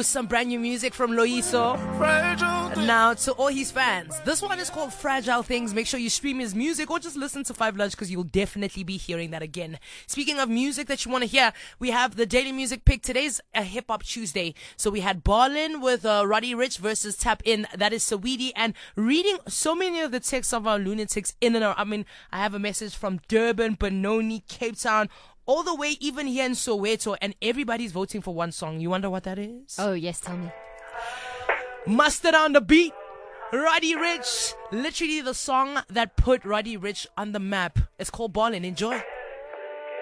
some brand new music from Loyiso. Now, to all his fans, this one is called Fragile Things. Make sure you stream his music or just listen to 5 Lunch because you'll definitely be hearing that again. Speaking of music that you want to hear, we have the Daily Music Pick. Today's a Hip Hop Tuesday. So we had Ballin with Roddy Ricch versus Tap In. That is Saweetie. And reading so many of the texts of our lunatics in and out. I mean, I have a message from Durban, Benoni, Cape Town, all the way even here in Soweto, and everybody's voting for one song. You wonder what that is? Oh, yes, tell me. Mustard on the Beat, Roddy Ricch. Literally the song that put Roddy Ricch on the map. It's called Ballin'. Enjoy.